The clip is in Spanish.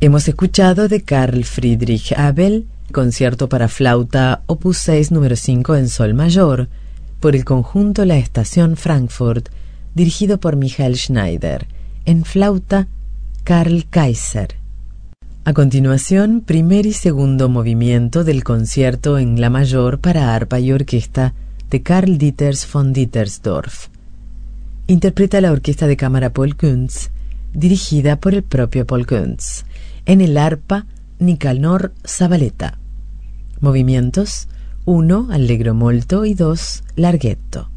Hemos escuchado de Carl Friedrich Abel, concierto para flauta opus 6 número 5 en sol mayor, por el conjunto La Estación Frankfurt, dirigido por Michael Schneider, en flauta Karl Kaiser. A continuación, primer y segundo movimiento del concierto en la mayor para arpa y orquesta de Karl Dieters von Dietersdorf. Interpreta la orquesta de cámara Paul Kuntz, dirigida por el propio Paul Kuntz. En el arpa, Nicanor Zavaleta. Movimientos 1, allegro molto y 2, larghetto.